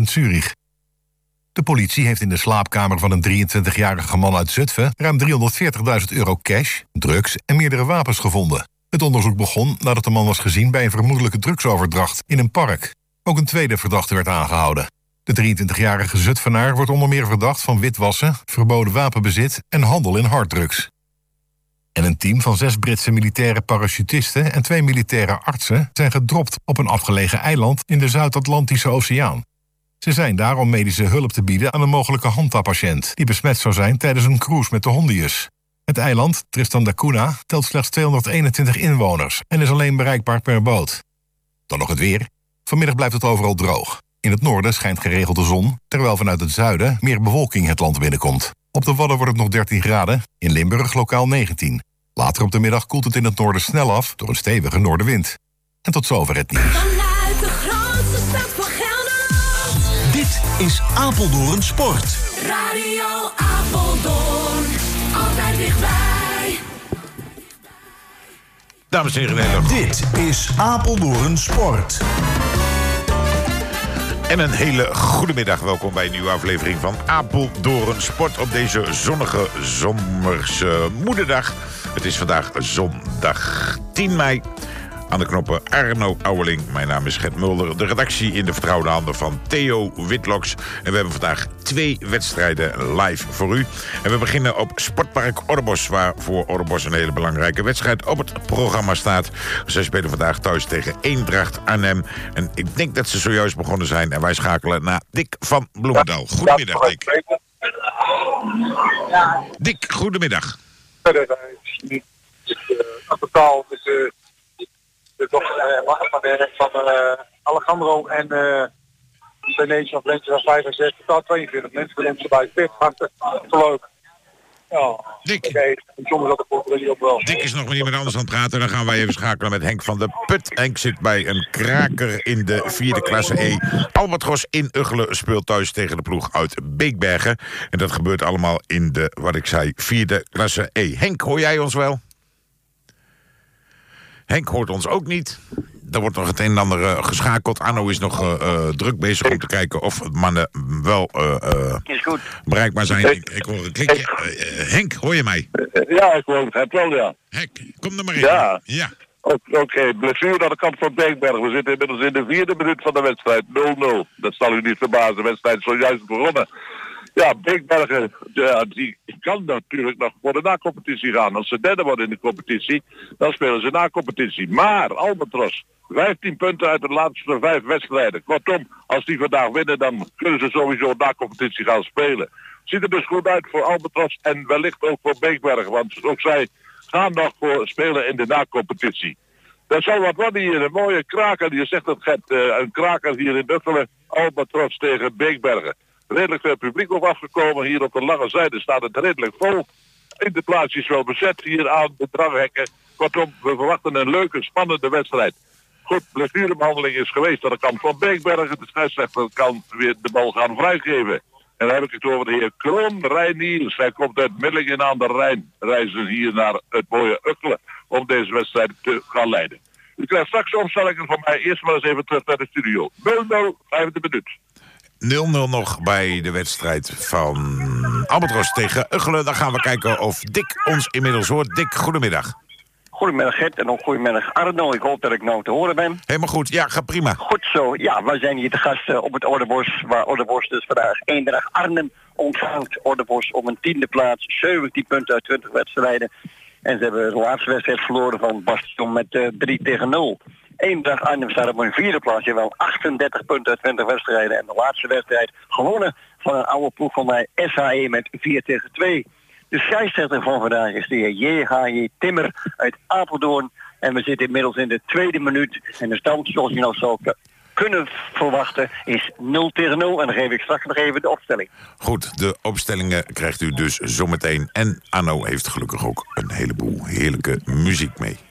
in Zurich. De politie heeft in de slaapkamer van een 23-jarige man uit Zutphen ruim €340.000 cash, drugs en meerdere wapens gevonden. Het onderzoek begon nadat de man was gezien bij een vermoedelijke drugsoverdracht in een park. Ook een tweede verdachte werd aangehouden. De 23-jarige Zutphenaar wordt onder meer verdacht van witwassen, verboden wapenbezit en handel in harddrugs. En een team van 6 Britse militaire parachutisten en 2 militaire artsen zijn gedropt op een afgelegen eiland in de Zuid-Atlantische Oceaan. Ze zijn daar om medische hulp te bieden aan een mogelijke Hanta-patiënt die besmet zou zijn tijdens een cruise met de Hondius. Het eiland, Tristan da Cunha, telt slechts 221 inwoners en is alleen bereikbaar per boot. Dan nog het weer. Vanmiddag blijft het overal droog. In het noorden schijnt geregeld de zon, terwijl vanuit het zuiden meer bewolking het land binnenkomt. Op de Wadden wordt het nog 13 graden, in Limburg lokaal 19. Later op de middag koelt het in het noorden snel af door een stevige noordenwind. En tot zover het nieuws. Vanuit de grootste stad van Gelderland. Dit is Apeldoorn Sport. Radio Apeldoorn, altijd dichtbij. Dames en heren, Dit is Apeldoorn Sport. en een hele goede middag. Welkom bij een nieuwe aflevering van Apeldoorn Sport op deze zonnige zomerse moederdag. Het is vandaag zondag 10 mei. Aan de knoppen Arno Ouweling. Mijn naam is Gert Mulder. De redactie in de vertrouwde handen van Theo Witloks. En we hebben vandaag 2 wedstrijden live voor u. En we beginnen op Sportpark Orrebosch, waar voor Orrebosch een hele belangrijke wedstrijd op het programma staat. Zij spelen vandaag thuis tegen Eendracht Arnhem. En ik denk dat ze zojuist begonnen zijn. En wij schakelen naar Dick van Bloemendaal. Goedemiddag, Dick. Dick, goedemiddag. Totaal dus de dochter van Alejandro en de Nation of Lentje van 5 en 6. Totaal 22 mensen bij ons erbij. 40 harten. Leuk. Ja. Dick. Oké, soms ook een jullie ook wel. Dick is nog met iemand anders aan het praten. Dan gaan wij even schakelen met Henk van der Put. Henk zit bij een kraker in de 4e klasse E. Albatros in Uggelen speelt thuis tegen de ploeg uit Beekbergen. En dat gebeurt allemaal in de, wat ik zei, 4e klasse E. Henk, hoor jij ons wel? Henk hoort ons ook niet. Er wordt nog het een en ander geschakeld. Arno is nog druk bezig om te kijken of mannen wel is goed. bereikbaar zijn. Ik hoor een klikje. Henk, hoor je mij? Ja, ik hoor het wel, ja. Henk, kom er maar in. Ja. Oké, blessure aan de kant van Beekberg. We zitten inmiddels in de 4e minuut van de wedstrijd. 0-0. Dat zal u niet verbazen. De wedstrijd is zojuist begonnen. Ja, Beekbergen, die kan natuurlijk nog voor de na-competitie gaan. Als ze derde worden in de competitie, dan spelen ze na-competitie. Maar Albatros, 15 punten uit de laatste 5 wedstrijden. Kortom, als die vandaag winnen, dan kunnen ze sowieso na-competitie gaan spelen. Ziet er dus goed uit voor Albatros en wellicht ook voor Beekbergen. Want ook zij gaan nog voor spelen in de na-competitie. Dat zal wat worden hier, een mooie kraker. Je zegt het, Gert, een kraker hier in Uggelen. Albatros tegen Beekbergen. Redelijk veel publiek op afgekomen. Hier op de lange zijde staat het redelijk vol. In de plaats is wel bezet hier aan de dranghekken. Kortom, we verwachten een leuke, spannende wedstrijd. Goed, blessurebehandeling is geweest aan de kant van Beekbergen. De scheidsrechter kan weer de bal gaan vrijgeven. En dan heb ik het over de heer Kroon Reiniers. Hij komt uit Millingen aan de Rijn. Reizen hier naar het mooie Uggelen om deze wedstrijd te gaan leiden. U krijgt straks omstellingen van mij. Eerst maar eens even terug naar de studio. 0-0, 5e minuut. 0-0 nog bij de wedstrijd van Albatros tegen Uggelen. Dan gaan we kijken of Dick ons inmiddels hoort. Dick, goedemiddag. Goedemiddag Gert en ook goedemiddag Arno. Ik hoop dat ik nou te horen ben. Helemaal goed, ja, ga prima. Goed zo, ja, wij zijn hier te gast op het Orrebosch, waar Orrebosch dus vandaag Eendracht Arnhem ontvangt. Orrebosch op een 10e plaats, 17 punten uit 20 wedstrijden. En ze hebben de laatste wedstrijd verloren van Bastion met 3-0. Eendracht Arnhem staat op een 4e plaats, wel 38 punten uit 20 wedstrijden. En de laatste wedstrijd gewonnen van een oude ploeg van mij, SHE, met 4-2. De scheidsrechter van vandaag is de heer J.H.J. Timmer uit Apeldoorn. En we zitten inmiddels in de 2e minuut. En de stand, zoals je nou zou kunnen verwachten, is 0-0. En dan geef ik straks nog even de opstelling. Goed, de opstellingen krijgt u dus zometeen. En Arno heeft gelukkig ook een heleboel heerlijke muziek mee.